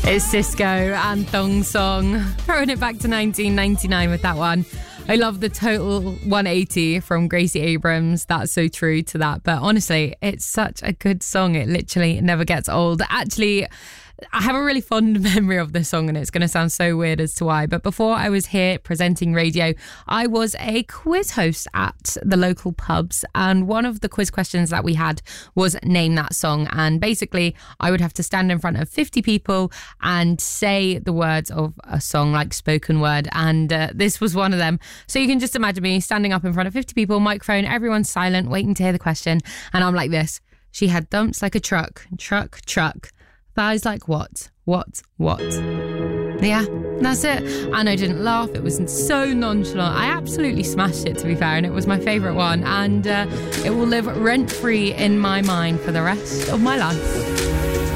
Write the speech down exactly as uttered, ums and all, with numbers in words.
It's Cisco and Thong Song. Throwing it back to nineteen ninety-nine with that one. I love the total one eighty from Gracie Abrams. That's so true to that. But honestly, it's such a good song. It literally never gets old. Actually, I have a really fond memory of this song, and it's going to sound so weird as to why. But before I was here presenting radio, I was a quiz host at the local pubs. And one of the quiz questions that we had was name that song. And basically, I would have to stand in front of fifty people and say the words of a song, like spoken word. And uh, this was one of them. So you can just imagine me standing up in front of fifty people, microphone, everyone's silent, waiting to hear the question. And I'm like this. She had dumps like a truck, truck, truck. Thighs like what? What? What? Yeah, that's it. And I didn't laugh. It was so nonchalant. I absolutely smashed it, to be fair, and it was my favourite one. And uh, it will live rent-free in my mind for the rest of my life.